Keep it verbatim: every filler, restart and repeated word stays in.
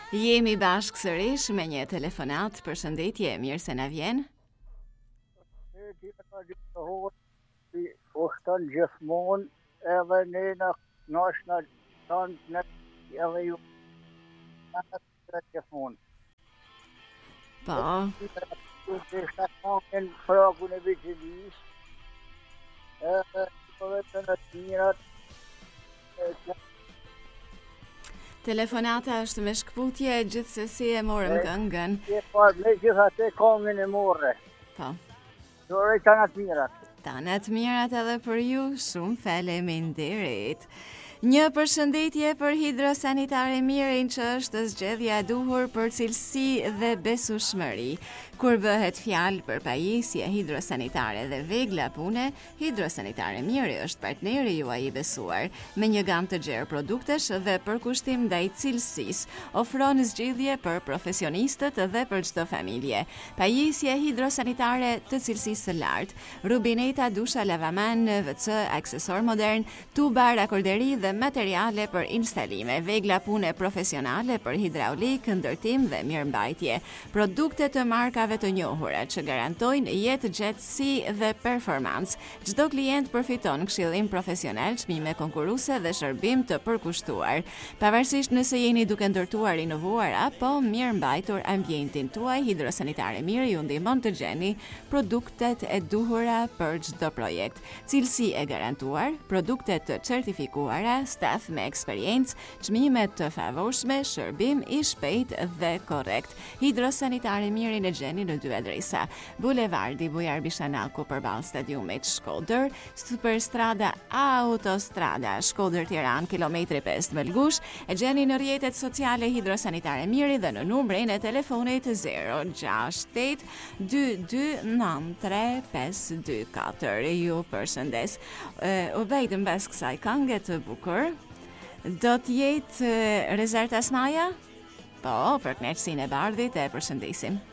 Jemi bashkë sërish me një telefonat. Përshëndetje, mirë se na vjen. U shton gjithmonë edhe ne në nash në tanë në edhe ju në gjithmonë. Po, Ju të shtakonin pragun e vigjilis, edhe të vetë në të mirat, telefonata është me shkputje, gjithsesi e morëm këngën. e parë me gjithate kongin e morre. Po, Dore të në të mirat. tanë të mirat edhe për ju, shumë faleminderit. Një përshëndetje për hidrosanitare Mirin që është zgjedhja e duhur për cilësi dhe besueshmëri. Kur bëhet fjalë për pajisje hidrosanitare dhe vegla pune, Hidrosanitare Miri është partneri juaj i besuar, me një gamë të gjerë produktesh dhe përkushtim ndaj cilësisë. Ofron zgjidhje për profesionistët dhe për çdo familje. Pajisje hidrosanitare të cilësisë së lartë, rubineta, dusha, lavaman, V C, aksesor modern, tuba, rakolderi dhe materiale për instalime, vegla pune profesionale për hidraulik, ndërtim dhe mirëmbajtje. Produkte të markave të njohura që garantojnë jetë gjetësi dhe performancë. Çdo klient përfiton këshillim profesional, çmime konkurruese dhe shërbim të përkushtuar. Pavarësisht nëse jeni duke ndërtuar, inovuar apo mirëmbajtur ambientin tuaj, Hidrosanitare Miri ju ndihmon të gjeni produktet e duhura për çdo projekt. Cilësi e garantuar, produkte të certifikuara, staf me eksperiencë, çmime të favorshme, shërbim i shpejtë dhe korrekt. Hidrosanitare Miri në gjeni në dy adresa: Bulevardi Bujar Bishanaku përballë stadiumit Shkodër, Superstrada Autostrada Shkodër Tiranë, kilometri pesë Melgush, e gjeni në rrjetet sociale Hidrosanitare Miri dhe në numrin e telefonit zero gjasht tetë dy dy nëntë tre pesë dy katër. Ju përshëndes. U bejtë mbas kësaj këngë të bukur. Do të jetë Rezerta Smaja? Po, për kënaqësinë e bardhit e përshëndesim.